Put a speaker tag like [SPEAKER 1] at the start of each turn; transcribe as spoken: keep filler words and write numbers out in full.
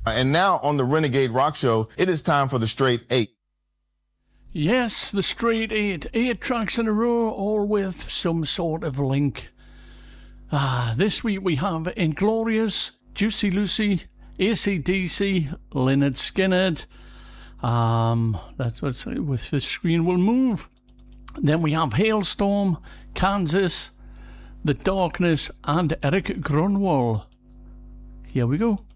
[SPEAKER 1] And now on the Renegade Rock Show, it is time for the Straight Eight.
[SPEAKER 2] Yes, the Straight Eight. Eight tracks in a row, all with some sort of link. Ah, this week we have Inglorious, Juicy Lucy, A C D C, Lynyrd Skynyrd. Um, that's what's with the screen will move. Then we have Hailstorm, Kansas, The Darkness, and Eric Grunwald. Here we go.